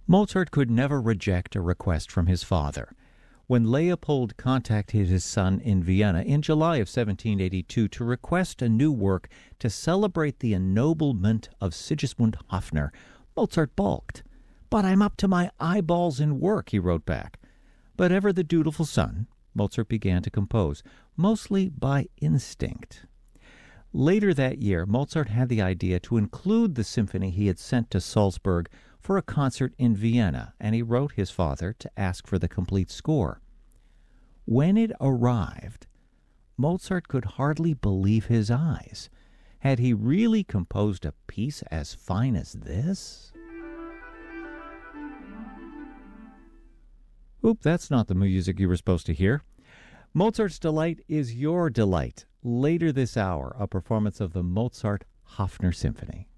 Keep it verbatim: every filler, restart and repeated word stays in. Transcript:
Mozart could never reject a request from his father. When Leopold contacted his son in Vienna in July of seventeen eighty-two to request a new work to celebrate the ennoblement of Sigismund Haffner, Mozart balked. "But I'm up to my eyeballs in work," he wrote back. But ever the dutiful son, Mozart began to compose, mostly by instinct. Later that year, Mozart had the idea to include the symphony he had sent to Salzburg for a concert in Vienna, and he wrote his father to ask for the complete score. When it arrived, Mozart could hardly believe his eyes. Had he really composed a piece as fine as this? Oop, that's not the music you were supposed to hear. Mozart's Delight is your delight. Later this hour, a performance of the Mozart Haffner Symphony.